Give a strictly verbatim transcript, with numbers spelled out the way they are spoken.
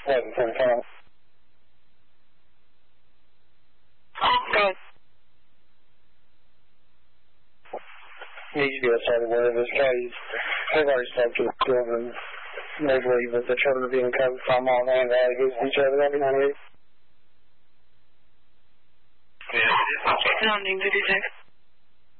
eleven forty-five. Good. Needs to be outside aware of this case. They've already spoke to the children. They believe that the children are being covered from all and against each other every ninety-eight. Sounding fifty-six.